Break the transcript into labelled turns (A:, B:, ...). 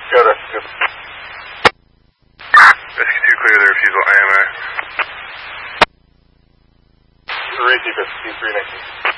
A: Yeah, that's good.
B: Rescue 2, clear the refusal IMI.
A: Receive it, C319.